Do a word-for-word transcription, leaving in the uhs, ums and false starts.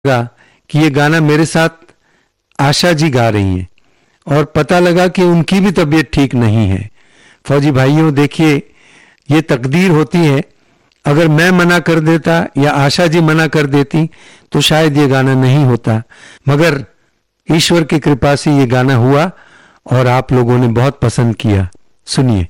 लगा कि ये गाना मेरे साथ आशा जी गा रही हैं और पता लगा कि उनकी भी तबीयत ठीक नहीं है। फौजी भाइयों, देखिए ये तकदीर होती है। अगर मैं मना कर देता या आशा जी मना कर देती तो शायद ये गाना नहीं होता, मगर ईश्वर की कृपा से ये गाना हुआ और आप लोगों ने बहुत पसंद किया। सुनिए।